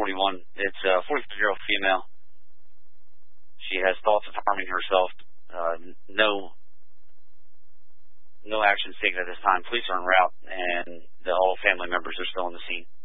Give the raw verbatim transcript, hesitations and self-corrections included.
forty-one. It's a forty-three-year-old female. She has thoughts of harming herself. Uh, no, no actions taken at this time. Police are en route, and the, all family members are still on the scene.